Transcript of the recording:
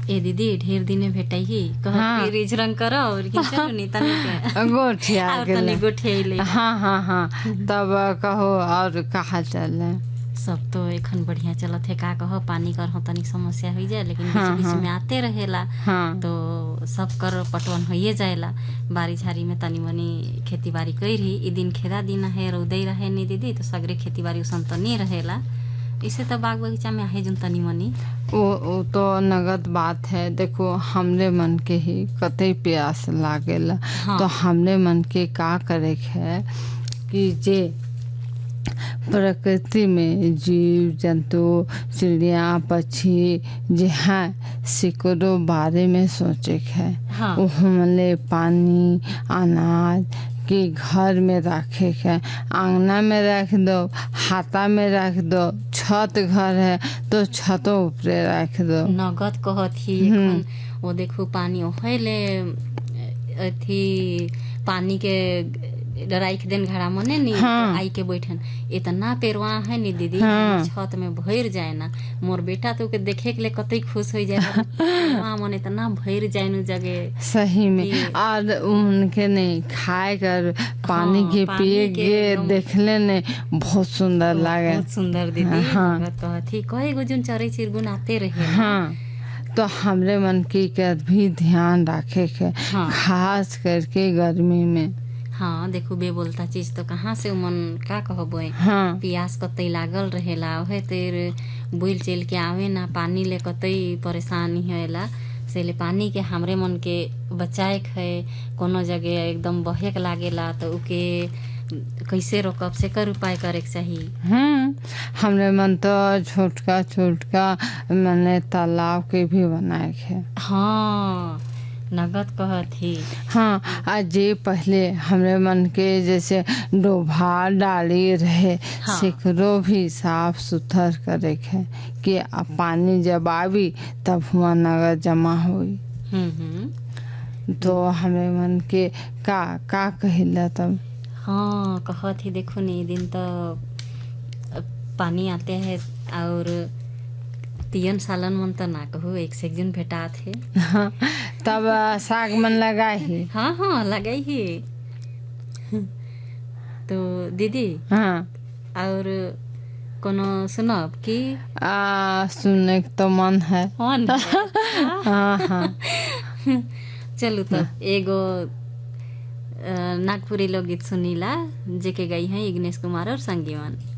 ए दीदी ढेर दिने भेटाई ही कहत रिज रंग कर और चलो नी तनी के गोठिया और तनी गोठियाइले। हाँ तब कहो और कहा चले सब तो एखन बढ़िया चलत है का कहो पानी कर तनी समस्या हो जाए लेकिन बीच बीच में आते रहेला तो सब कर पटवन होइए जाएला। बारी झारी में तनी मनी खेती बाड़ी करी ई दिन खेदा दिन है रौदई रहे नी दीदी तो सगरे खेती बाड़ी उसन तो नहीं रहेला इसे तो बाग बगीचा में आहे जुन तनी मनी वो तो नगद बात है। देखो हमरे मन के ही कतई प्यास लागेला तो हमरे मन के का करे है कि जे प्रकृति में जीव जंतु चिड़िया पक्षी जे हैं सिकरो बारे में सोचे है। वो हमले पानी अनाज कि घर में रखे है आंगना में रख दो हाथा में रख दो छत घर है तो छतों ऊपर रख दो नगद कहत ही वो देखो पानी ओहले अथी पानी के राख देन घड़ा मने नी तो आई के बैठन इतना पेरवा है नी दीदी छत में भर जाए ना मोर बेटा तो के देखे के लिए कतई खुश हो जाए वहाँ मन इतना भर जाए न जगह सही में और उनके नहीं खाए कर पानी के पिए के देखले ने बहुत सुंदर लागे बहुत सुंदर दीदी कहती कई गो जुन चरे चिरगुन आते रहे तो हमरे मन की भी ध्यान रखे के खास करके गर्मी में। हाँ देखो बे बोलता चीज तो कहाँ से मन का कहबो पियास कतई लागल रहेला ओहे तेर बुल चल के आवे ना पानी ले कतई परेशानी होएला से ले पानी के हमरे मन के बचाए है कोनो जगह एकदम बहे के लागेला तो उके कैसे रोकब से कर उपाय करे के चाहिए। हमरे मन तो छोटका मैंने तालाब के भी बनाए है। हाँ नगद कहत ही आज जे पहले हमरे मन के जैसे डोभा डाली रहे सिकरो भी साफ सुथर करे है कि पानी जब आवी तब हुआ नगद जमा हुई तो हमरे मन के का कहिला तब कहत ही देखो नहीं दिन तो पानी आते हैं और 3 सालन मन तो ना कहू एक से एक दिन भेटा थे तब साग मन लगाई ही हाँ लगाई ही तो दीदी और कोनो सुनब की सुनने तो मन है चलू तो एगो नागपुरी लोकगीत सुनीला जेके गई है इग्नेश कुमार और संगीवन।